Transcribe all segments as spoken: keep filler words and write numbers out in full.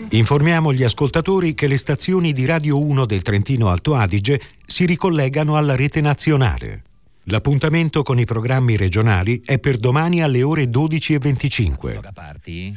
Informiamo gli ascoltatori che le stazioni di Radio uno del Trentino Alto Adige si ricollegano alla rete nazionale. L'appuntamento con i programmi regionali è per domani alle ore dodici e venticinque. Toga party?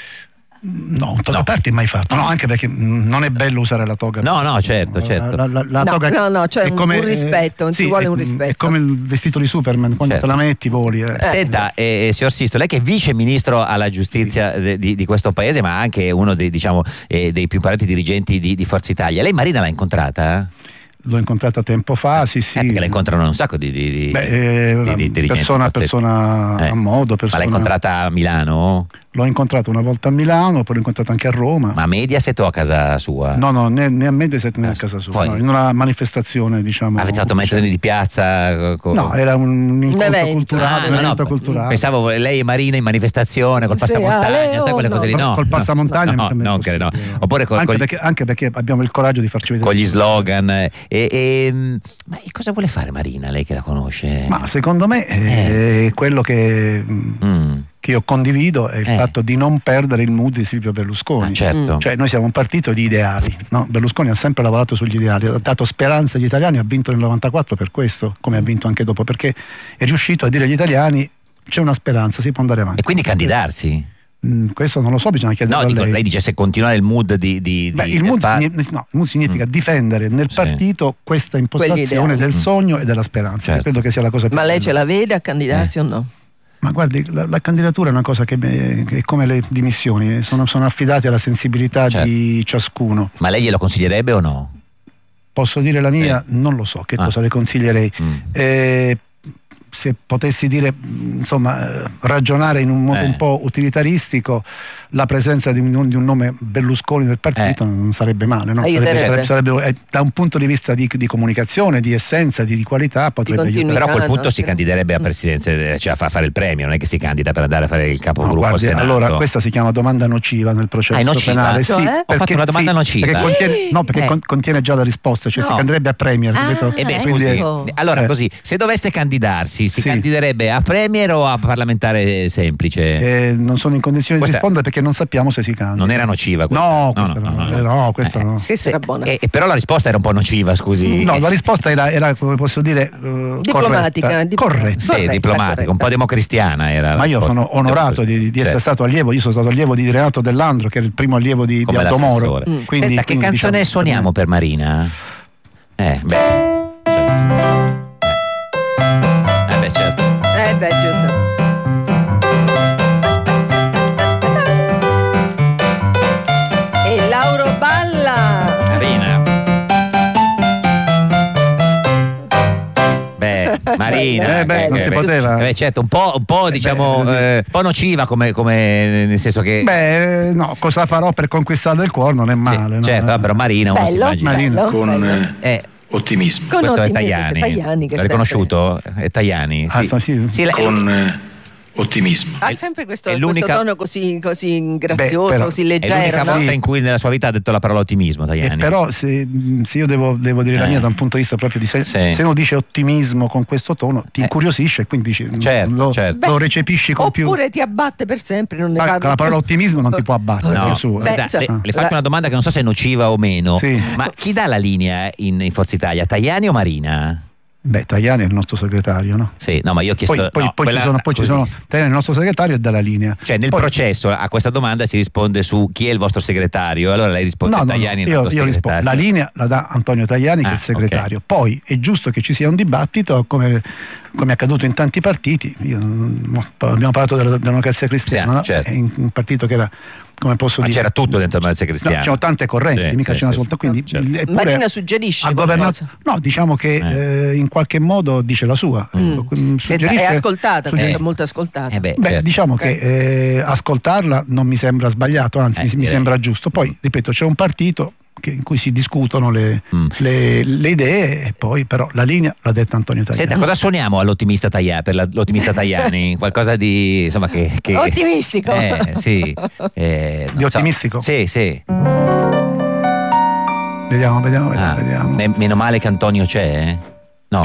No, un toga no. party mai fatto, no, anche perché non è bello usare la toga. No, no, certo, certo. La, la, la no, toga no, no, cioè un, come, un rispetto, non sì, ci vuole è, un rispetto. È come il vestito di Superman, quando certo. te la metti voli. Eh. Senta, eh, signor Sisto, lei che è vice ministro alla giustizia sì. de, di, di questo paese, ma anche uno dei, diciamo, eh, dei più importanti dirigenti di, di Forza Italia. Lei Marina l'ha incontrata? L'ho incontrata tempo fa, sì sì. Eh, perché la incontrano un sacco di, di, di, Beh, eh, di, di persona a persona eh. a modo. Persona... Ma l'ha incontrata a Milano? L'ho incontrato una volta a Milano, poi l'ho incontrato anche a Roma. Ma a Mediaset o a casa sua? No, no, né, né a Mediaset né a casa sua. No, in una manifestazione, diciamo. Avete fatto manifestazione di piazza? Co... No, era un incontro un culturale. Ah, un no, evento no, culturale. Pensavo lei e Marina in manifestazione col passamontagna, sai quelle cose lì. No, col passamontagna no, mi no, no, no. Oppure col, anche, col... perché, anche perché abbiamo il coraggio di farci vedere con gli slogan. E, e, ma cosa vuole fare Marina, lei che la conosce? Ma secondo me eh. è quello che. Mm. che io condivido è il eh. fatto di non perdere il mood di Silvio Berlusconi. Ah, certo. Cioè noi siamo un partito di ideali, no? Berlusconi ha sempre lavorato sugli ideali, ha dato speranza agli italiani, ha vinto nel novantaquattro per questo, come ha vinto anche dopo, perché è riuscito a dire agli italiani c'è una speranza, si può andare avanti. E quindi candidarsi? Mm, questo non lo so, bisogna chiederlo no, a dico, lei. lei dice se continuare il mood di... di, Beh, di il, mood fa... significa, no, il mood significa mm. difendere nel partito sì. questa impostazione del sogno e della speranza. Certo. Credo che sia la cosa più Ma lei bella. ce la vede a candidarsi eh. o no? Ma guardi, la, la candidatura è una cosa che, che è come le dimissioni, sono, sono affidate alla sensibilità certo. di ciascuno. Ma lei glielo consiglierebbe o no? Posso dire la mia? Eh. Non lo so, che ah. cosa le consiglierei. Mm. Eh, se potessi dire, insomma, ragionare in un modo eh. un po' utilitaristico, la presenza di un, di un nome Berlusconi nel partito eh. non sarebbe male, no? sarebbe, sarebbe, sarebbe, eh, da un punto di vista di, di comunicazione, di essenza, di, di qualità potrebbe di aiutare. Però a quel punto si candiderebbe a presidenza, cioè a fare il premio, non è che si candida per andare a fare il capogruppo. No, guardi, allora questa si chiama domanda nociva nel processo ah, nociva? penale. Cioè? Sì, Ho perché, fatto una domanda sì, nociva. Perché contiene, no, perché eh. contiene già la risposta, cioè no. si candiderebbe a premier. Ah, detto, eh beh, quindi, scusi, eh. allora eh. così, se doveste candidarsi, si sì. candiderebbe a premier o a parlamentare semplice? Eh, non sono in condizione questa... di rispondere perché non sappiamo se si candida. Non era nociva questa? No, no, questa no, no, no, no, no. no questa eh, no. Questa era buona. Eh, però la risposta era un po' nociva, scusi. No, la risposta era, era come posso dire, uh, diplomatica, corretta. dip- corretta. Sì, corretta, diplomatica, corretta. un po' democristiana era. Ma io sono onorato di, di essere stato allievo, io sono stato allievo di Renato Dell'Andro, che era il primo allievo di, di Aldo Moro. Mm. Quindi, Senta, quindi, che canzone diciamo, suoniamo per Marina? Eh, beh, certo. Eh beh, certo. Eh beh, giusto. E Lauro Balla. Marina. Beh, Marina. Eh beh, non si poteva. Eh, certo, un po', un po' diciamo, beh, eh, un po' nociva come, come nel senso che. Beh, no, cosa farò per conquistare il cuore non è male. Sì, no? certo, però Marina uno bello, si immagina. Marina. Con bello. Eh, ottimismo. Con questo ottimismo, è Tajani. questo è Tajani che L'hai riconosciuto? È Tajani. Ah, sì. sta, sì. Sì, lei... Con eh, ottimismo. Ha sempre questo, è questo tono così, così grazioso, Beh, però, così È leggero. l'unica no? volta in cui nella sua vita ha detto la parola ottimismo, Tajani. E però se, se io devo, devo dire Eh. la mia da un punto di vista proprio di se, Sì. se uno dice ottimismo con questo tono ti Eh. incuriosisce e quindi dici, Certo, lo, certo. lo recepisci con più. Oppure ti abbatte per sempre, non ne Ah, parli con la parola ottimismo non ti può abbattere. No, su, senta, Beh, le, cioè, le faccio la- una domanda che non so se è nociva o meno. Sì. Ma chi dà la linea in, in Forza Italia? Tajani o Marina? Beh, Tajani è il nostro segretario, no? Sì, no, ma io ho chiesto. Poi, poi, no, poi quella- ci sono, poi ci così. sono Tajani è il nostro segretario e dà la linea. Cioè, nel Poi- processo a questa domanda si risponde su chi è il vostro segretario. Allora lei risponde No, no, no, Tajani è il io, nostro io rispondo. segretario. La linea la dà Antonio Tajani, che Ah, è il segretario. Poi è giusto che ci sia un dibattito, come, come è accaduto in tanti partiti. Io, mm, abbiamo parlato della democrazia cristiana, Sì, no? certo. È in un partito che era, come posso Ma dire, c'era tutto dento della democrazia no, cristiana. c'erano tante correnti, Sì, mica sì, c'era sì. soltanto. Quindi, Certo. eppure Marina suggerisce ha governato. qualcosa. No, diciamo che Eh. eh, in qualche modo dice la sua. Mm. Ecco, Senta, suggerisce- è ascoltata, suggerisce- perché è molto ascoltata. Eh beh, Beh, certo. diciamo che eh, ascoltarla non mi sembra sbagliato, anzi Eh, mi, mi direi. sembra giusto. Poi, ripeto, c'è un partito che- in cui si discutono le, Mm. le- le idee e poi però la linea l'ha detta Antonio Tajani. Senta, cosa suoniamo all'ottimista Tajani, per la- l'ottimista Tajani? Qualcosa di insomma che, che... Ottimistico. Eh, sì. Eh, non Di so. ottimistico? Sì, sì. Vediamo, vediamo, Ah, vediamo. me- meno male che Antonio c'è, eh?